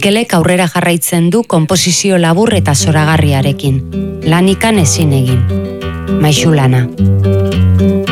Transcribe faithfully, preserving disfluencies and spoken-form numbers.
Mikelek aurrera jarraitzen du konposizio labur eta zoragarriarekin, lanikan ezin egin. Maixulana.